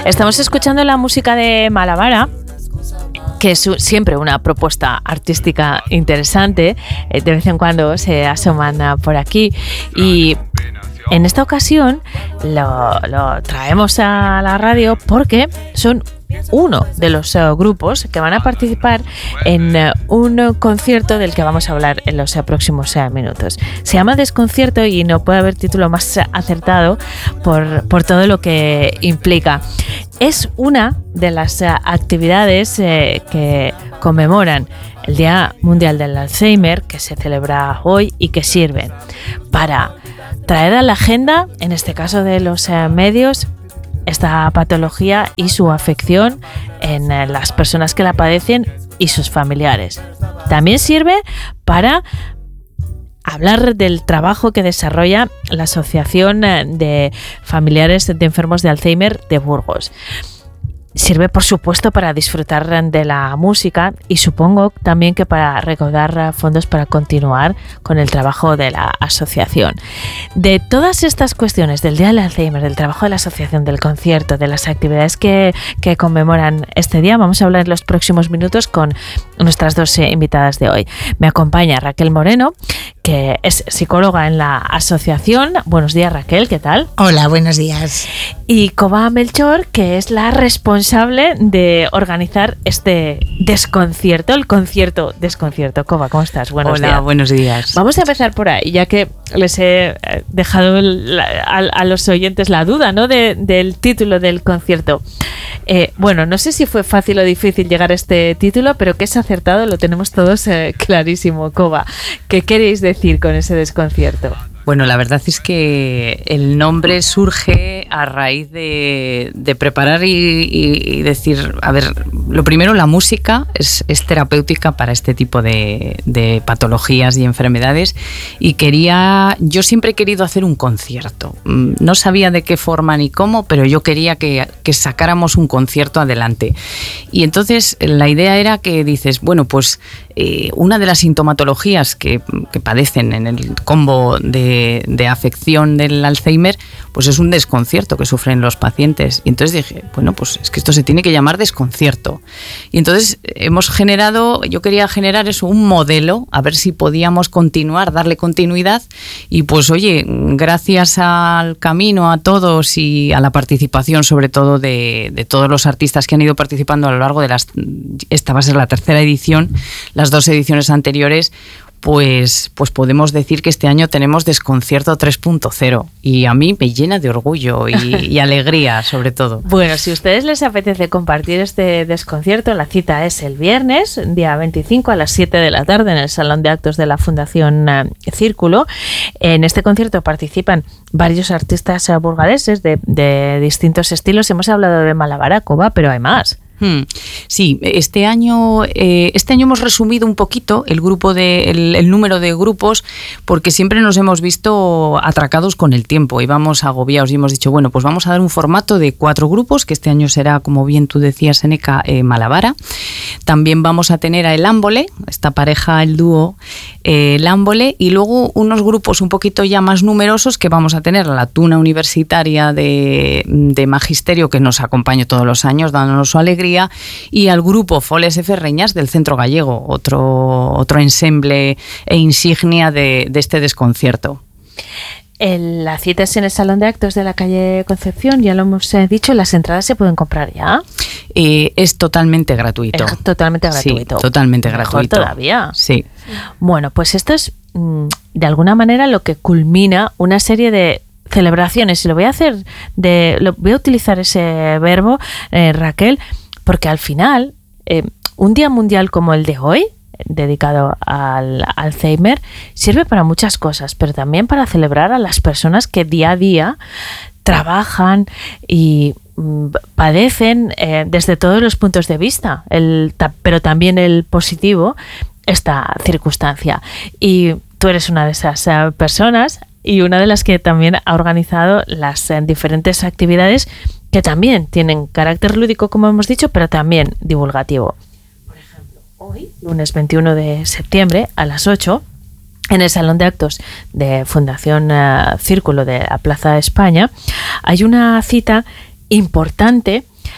Estamos escuchando la música de Malavara, que es siempre una propuesta artística interesante. De vez en cuando se asoman por aquí y en esta ocasión lo traemos a la radio porque son uno de los grupos que van a participar en un concierto del que vamos a hablar en los próximos minutos. Se llama Desconcierto y no puede haber título más acertado por todo lo que implica. Es una de las actividades que conmemoran el Día Mundial del Alzheimer, que se celebra hoy y que sirven para traer a la agenda, en este caso de los medios, esta patología y su afección en las personas que la padecen y sus familiares. También sirve para hablar del trabajo que desarrolla la Asociación de Familiares de Enfermos de Alzheimer de Burgos. Sirve, por supuesto, para disfrutar de la música y supongo también que para recaudar fondos para continuar con el trabajo de la asociación. De todas estas cuestiones del Día del Alzheimer, del trabajo de la asociación, del concierto, de las actividades que conmemoran este día, vamos a hablar en los próximos minutos con nuestras dos invitadas de hoy. Me acompaña Raquel Moreno, que es psicóloga en la asociación. Buenos días, Raquel, ¿qué tal? Hola, buenos días. Y Coba Melchor, que es la responsable de organizar este desconcierto, el concierto Desconcierto. Coba, ¿cómo estás? Buenos días. Hola, buenos días. Vamos a empezar por ahí, ya que les he dejado a los oyentes la duda, ¿no?, del título del concierto. Bueno, no sé si fue fácil o difícil llegar a este título, pero que es acertado lo tenemos todos clarísimo. Coba, ¿qué queréis decir con ese desconcierto? Bueno, la verdad es que el nombre surge a raíz de preparar y decir, a ver, lo primero, la música es terapéutica para este tipo de patologías y enfermedades y yo siempre he querido hacer un concierto. No sabía de qué forma ni cómo, pero yo quería que sacáramos un concierto adelante. Y entonces la idea era que dices, bueno, pues una de las sintomatologías que padecen en el combo de afección del Alzheimer, pues es un desconcierto que sufren los pacientes. Y entonces dije, bueno, pues es que esto se tiene que llamar desconcierto. Y entonces yo quería generar eso, un modelo, a ver si podíamos darle continuidad. Y pues oye, gracias al camino, a todos y a la participación sobre todo de todos los artistas que han ido participando a lo largo de esta va a ser la tercera edición, las dos ediciones anteriores, pues podemos decir que este año tenemos Desconcierto 3.0 y a mí me llena de orgullo y alegría, sobre todo. Bueno, si a ustedes les apetece compartir este desconcierto, la cita es el viernes, día 25 a las 7 de la tarde en el Salón de Actos de la Fundación Círculo. En este concierto participan varios artistas burgaleses de distintos estilos. Hemos hablado de Malavara, Coba, pero hay más. Sí, este año hemos resumido un poquito el número de grupos porque siempre nos hemos visto atracados con el tiempo, íbamos agobiados y hemos dicho, bueno, pues vamos a dar un formato de 4 grupos, que este año será, como bien tú decías, Seneca, Malavara. También vamos a tener a El Ámbole, esta pareja, el dúo El Ámbole, y luego unos grupos un poquito ya más numerosos que vamos a tener la Tuna Universitaria de Magisterio, que nos acompaña todos los años dándonos su alegría, y al grupo Foles Ferreñas del Centro Gallego, otro ensemble e insignia de este desconcierto. La cita es en el Salón de Actos de la calle Concepción, ya lo hemos dicho, las entradas se pueden comprar ya. Es totalmente gratuito. Es totalmente gratuito. Sí, totalmente gratuito. Mejor todavía. Sí. Bueno, pues esto es de alguna manera lo que culmina una serie de celebraciones, y lo voy a utilizar ese verbo, Raquel, porque al final un día mundial como el de hoy, dedicado al Alzheimer, sirve para muchas cosas, pero también para celebrar a las personas que día a día trabajan y padecen desde todos los puntos de vista, pero también el positivo, esta circunstancia. Y tú eres una de esas personas y una de las que también ha organizado las diferentes actividades que también tienen carácter lúdico, como hemos dicho, pero también divulgativo. Por ejemplo, hoy, lunes 21 de septiembre, a las 8, en el Salón de Actos de Fundación Círculo de la Plaza de España, hay una cita importante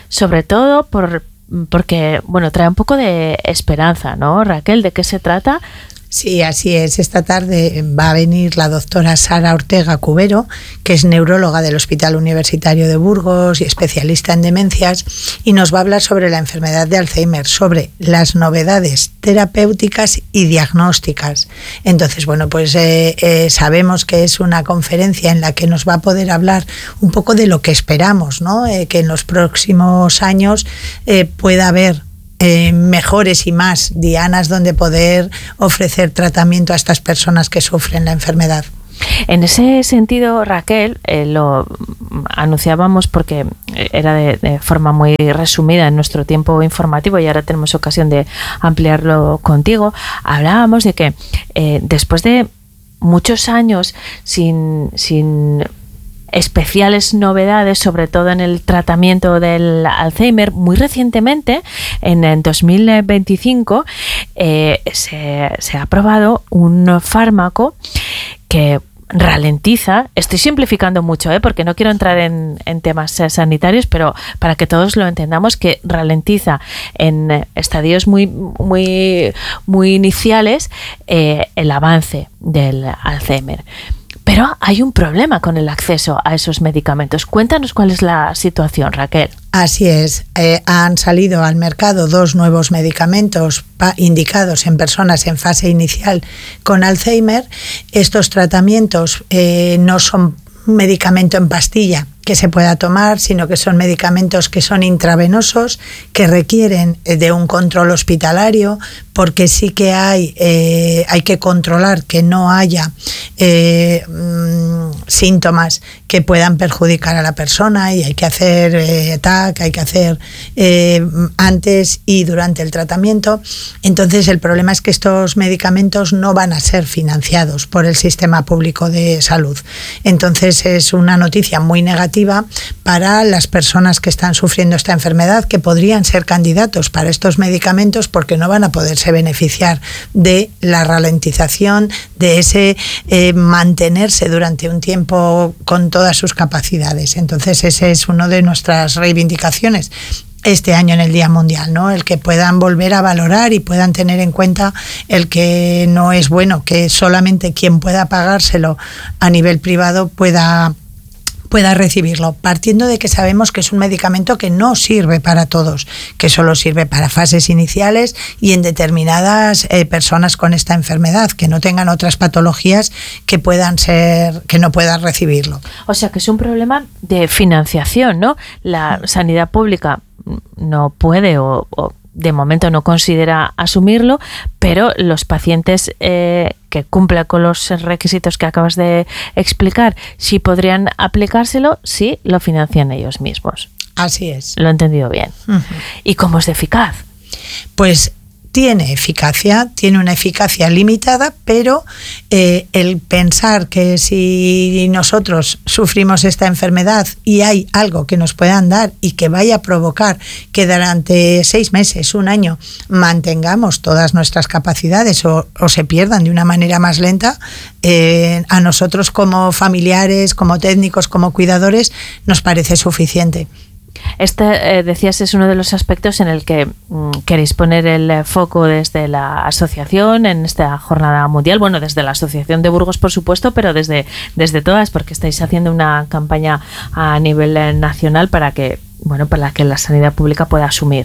sobre todo porque, bueno, trae un poco de esperanza, ¿no, Raquel? ¿De qué se trata? Sí, así es. Esta tarde va a venir la doctora Sara Ortega Cubero, que es neuróloga del Hospital Universitario de Burgos y especialista en demencias, y nos va a hablar sobre la enfermedad de Alzheimer, sobre las novedades terapéuticas y diagnósticas. Entonces, bueno, pues sabemos que es una conferencia en la que nos va a poder hablar un poco de lo que esperamos, ¿no? Que en los próximos años pueda haber mejores y más dianas donde poder ofrecer tratamiento a estas personas que sufren la enfermedad. En ese sentido, Raquel, lo anunciábamos porque era de forma muy resumida en nuestro tiempo informativo y ahora tenemos ocasión de ampliarlo contigo. Hablábamos de que después de muchos años sin especiales novedades, sobre todo en el tratamiento del Alzheimer, muy recientemente, en 2025, se ha aprobado un fármaco que ralentiza, estoy simplificando mucho, porque no quiero entrar en temas sanitarios, pero para que todos lo entendamos, que ralentiza en estadios muy iniciales el avance del Alzheimer. Pero hay un problema con el acceso a esos medicamentos. Cuéntanos cuál es la situación, Raquel. Así es. Han salido al mercado 2 nuevos medicamentos indicados en personas en fase inicial con Alzheimer. Estos tratamientos no son un medicamento en pastilla que se pueda tomar, sino que son medicamentos que son intravenosos, que requieren de un control hospitalario, porque sí que hay que controlar que no haya síntomas que puedan perjudicar a la persona, y hay que hacer TAC, hay que hacer antes y durante el tratamiento. Entonces el problema es que estos medicamentos no van a ser financiados por el sistema público de salud. Entonces es una noticia muy negativa para las personas que están sufriendo esta enfermedad, que podrían ser candidatos para estos medicamentos porque no van a poderse beneficiar de la ralentización, de ese mantenerse durante un tiempo con todas sus capacidades. Entonces ese es una de nuestras reivindicaciones este año en el Día Mundial, ¿no? El que puedan volver a valorar y puedan tener en cuenta el que no es bueno que solamente quien pueda pagárselo a nivel privado pueda recibirlo, partiendo de que sabemos que es un medicamento que no sirve para todos, que solo sirve para fases iniciales y en determinadas personas con esta enfermedad, que no tengan otras patologías que no puedan recibirlo. O sea que es un problema de financiación, ¿no? La sanidad pública no puede o de momento no considera asumirlo, pero los pacientes que cumplan con los requisitos que acabas de explicar, sí podrían aplicárselo si lo financian ellos mismos. Así es. Lo he entendido bien. Uh-huh. ¿Y cómo es de eficaz? Pues tiene una eficacia limitada, pero el pensar que si nosotros sufrimos esta enfermedad y hay algo que nos puedan dar y que vaya a provocar que durante 6 meses, 1 año, mantengamos todas nuestras capacidades o se pierdan de una manera más lenta, a nosotros como familiares, como técnicos, como cuidadores, nos parece suficiente. Decías, es uno de los aspectos en el que queréis poner el foco desde la asociación en esta jornada mundial, bueno, desde la Asociación de Burgos, por supuesto, pero desde todas, porque estáis haciendo una campaña a nivel nacional para que la sanidad pública pueda asumir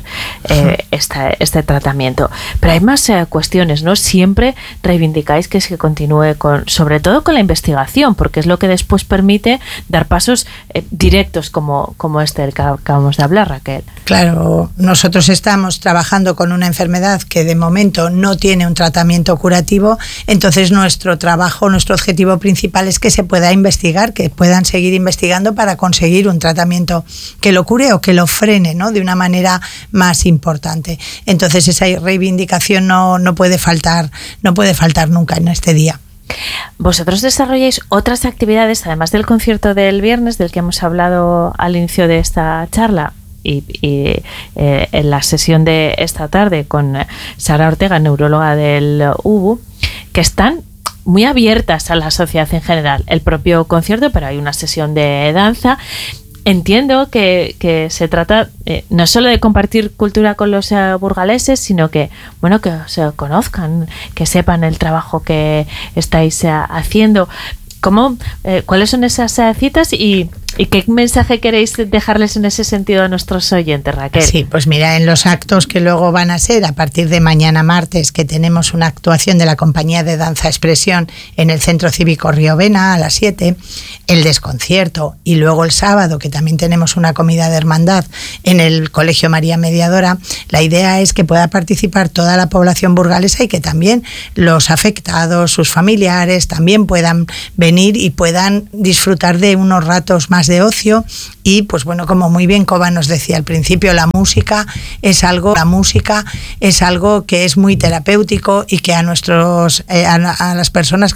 este tratamiento. Pero hay más cuestiones, ¿no? Siempre reivindicáis que se continúe sobre todo con la investigación, porque es lo que después permite dar pasos directos como este del que acabamos de hablar, Raquel. Claro, nosotros estamos trabajando con una enfermedad que de momento no tiene un tratamiento curativo, entonces nuestro objetivo principal es que se pueda investigar, que puedan seguir investigando para conseguir un tratamiento que lo cure o que lo frene, ¿no? De una manera más importante. Entonces esa reivindicación no puede faltar nunca en este día. Vosotros desarrolláis otras actividades, además del concierto del viernes, del que hemos hablado al inicio de esta charla, y en la sesión de esta tarde con Sara Ortega, neuróloga del UBU, que están muy abiertas a la sociedad en general. El propio concierto, pero hay una sesión de danza. entiendo que se trata no solo de compartir cultura con los burgaleses, sino que, bueno, que se conozcan, que sepan el trabajo que estáis haciendo. ¿Cuáles son esas citas y qué mensaje queréis dejarles en ese sentido a nuestros oyentes, Raquel? Sí, pues mira, en los actos que luego van a ser a partir de mañana martes, que tenemos una actuación de la Compañía de Danza Expresión en el Centro Cívico Riovena a las 7, el desconcierto, y luego el sábado, que también tenemos una comida de hermandad en el Colegio María Mediadora. La idea es que pueda participar toda la población burgalesa y que también los afectados, sus familiares, también puedan venir y puedan disfrutar de unos ratos más de ocio. Y pues bueno, como muy bien Coba nos decía al principio, la música es algo que es muy terapéutico y que a las personas